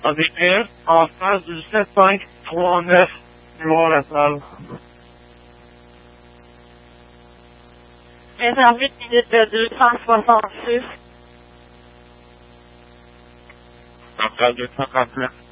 ADR en face du 7539 boulevard La Salle. Réserve 8 minutes de 266. Après 239.